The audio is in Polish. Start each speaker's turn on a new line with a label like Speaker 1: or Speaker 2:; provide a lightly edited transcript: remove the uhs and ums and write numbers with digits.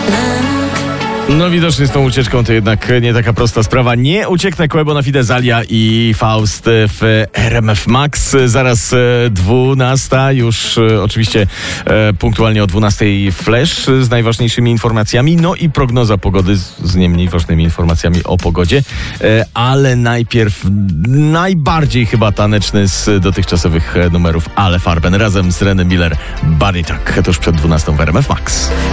Speaker 1: No widocznie z tą ucieczką to jednak nie taka prosta sprawa. Nie ucieknę Quebo na Fide, Zalia i Faust w RMF Max. Zaraz 12, już oczywiście punktualnie o 12 Flash z najważniejszymi informacjami, no i prognoza pogody z nie mniej ważnymi informacjami o pogodzie, ale najpierw najbardziej chyba taneczny z dotychczasowych numerów Ale Farben razem z Renem Miller, Body Talk, tuż przed 12 w RMF Max.